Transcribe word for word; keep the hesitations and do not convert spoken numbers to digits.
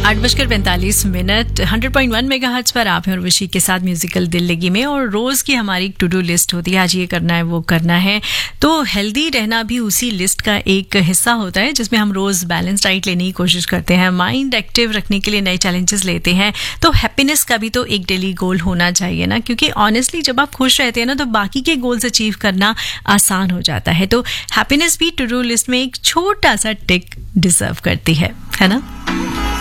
आठ बजकर पैंतालीस minute hundred point one megahertz पर आप हैं और विशी के साथ म्यूजिकल दिल लगी में। और रोज की हमारी टू डू लिस्ट होती है, आज ये करना है वो करना है। तो हेल्दी रहना भी उसी लिस्ट का एक हिस्सा होता है, जिसमें हम रोज बैलेंस डाइट लेने की कोशिश करते हैं, माइंड एक्टिव रखने के लिए नए चैलेंजेस लेते हैं। तो हैप्पीनेस का भी तो एक डेली गोल होना चाहिए ना, क्योंकि ऑनेस्टली जब आप खुश रहते हैं ना तो बाकी के गोल्स अचीव करना आसान हो जाता है। तो हैप्पीनेस भी टू डू लिस्ट में एक छोटा सा टिक डिजर्व करती है, है ना।